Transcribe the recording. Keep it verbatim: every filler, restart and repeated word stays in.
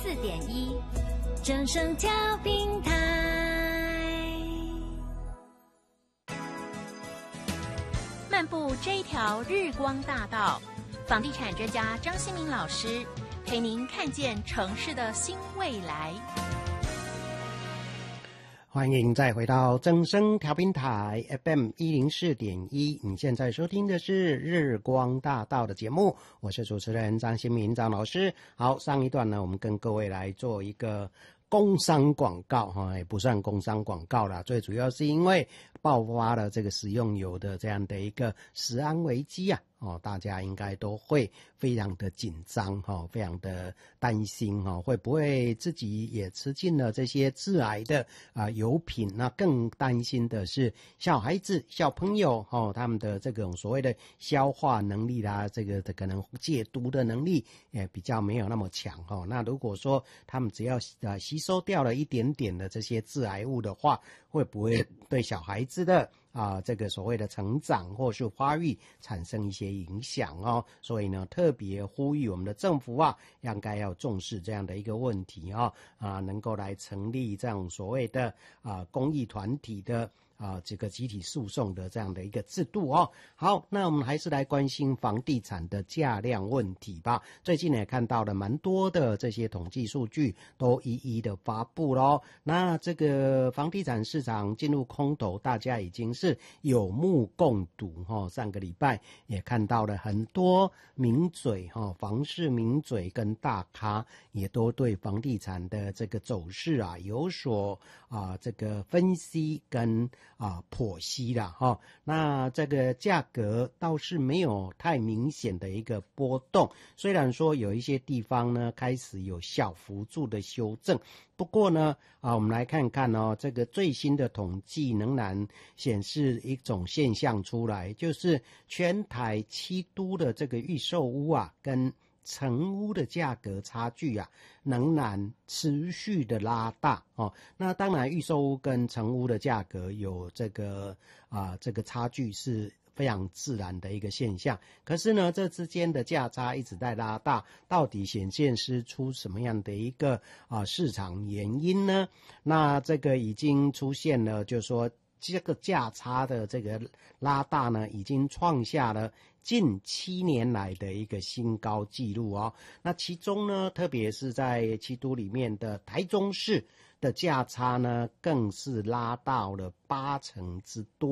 四点一，正声调频台。漫步这一条日光大道，房地产专家张新民老师陪您看见城市的新未来。 欢迎再回到正声调频台 F M 一零四点一，你现在收听的是日光大道的节目，我是主持人张新民张老师。好，上一段呢，我们跟各位来做一个工商广告哈，也不算工商广告啦，最主要是因为爆发了这个食用油的这样的一个食安危机啊。哦，大家应该都会非常的紧张哈、哦，非常的担心哈、哦，会不会自己也吃进了这些致癌的啊、呃、油品？那更担心的是小孩子、小朋友哦，他们的这种所谓的消化能力啦，这个的可能解毒的能力也比较没有那么强哦。那如果说他们只要呃吸收掉了一点点的这些致癌物的话，会不会对小孩子的啊，这个所谓的成长或是发育产生一些影响哦，所以呢，特别呼吁我们的政府啊，应该要重视这样的一个问题啊，啊，能够来成立这样所谓的啊公益团体的啊这个集体诉讼的这样的一个制度哦。好，那我们还是来关心房地产的价量问题吧。最近也看到了蛮多的这些统计数据都一一的发布咯。那这个房地产市场进入空头，大家已经是有目共睹哈。上个礼拜也看到了很多名嘴哈，房市名嘴跟大咖也都对房地产的这个走势啊有所啊这个分析跟啊剖析啦哈。那这个价格倒是没有太明显的一个波动，虽然说有一些地方呢开始有小幅度的修正，不过呢啊我们来看看哦，这个最新的统计仍然显示一种现象出来，就是全台七都的这个预售屋啊跟成屋的价格差距啊，仍然持续的拉大哦。那当然，预售屋跟成屋的价格有这个啊、呃，这个差距是非常自然的一个现象。可是呢，这之间的价差一直在拉大，到底显现出什么样的一个啊、呃、市场原因呢？那这个已经出现了，就是说这个价差的这个拉大呢，已经创下了近七年来的一个新高纪录哦。那其中呢，特别是在七都里面的台中市的价差呢，更是拉到了八成之多。